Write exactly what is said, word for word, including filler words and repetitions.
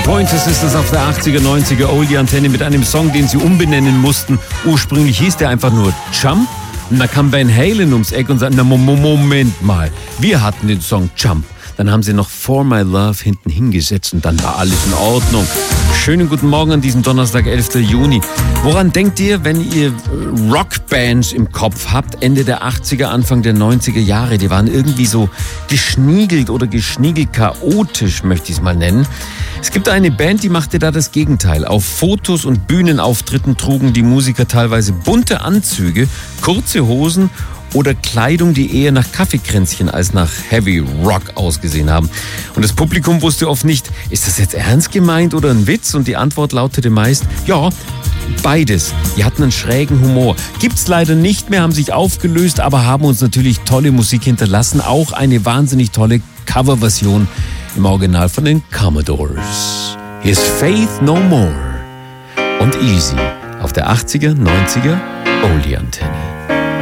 Pointer Sisters auf der achtziger, neunziger Oldie-Antenne mit einem Song, den sie umbenennen mussten. Ursprünglich hieß der einfach nur Jump. Und da kam Van Halen ums Eck und sagte, na Moment mal, wir hatten den Song Jump. Dann haben sie noch For My Love hinten hingesetzt und dann war alles in Ordnung. Schönen guten Morgen an diesem Donnerstag, elften Juni. Woran denkt ihr, wenn ihr Rockbands im Kopf habt, Ende der achtziger, Anfang der neunziger Jahre? Die waren irgendwie so geschniegelt oder geschniegelt chaotisch, möchte ich es mal nennen. Es gibt eine Band, die machte da das Gegenteil. Auf Fotos und Bühnenauftritten trugen die Musiker teilweise bunte Anzüge, kurze Hosen oder Kleidung, die eher nach Kaffeekränzchen als nach Heavy Rock ausgesehen haben. Und das Publikum wusste oft nicht, ist das jetzt ernst gemeint oder ein Witz? Und die Antwort lautete meist, ja, beides. Die hatten einen schrägen Humor. Gibt's leider nicht mehr, haben sich aufgelöst, aber haben uns natürlich tolle Musik hinterlassen. Auch eine wahnsinnig tolle Coverversion im Original von den Commodores. Hier ist Faith No More und Easy auf der achtziger, neunziger Oldie-Antenne.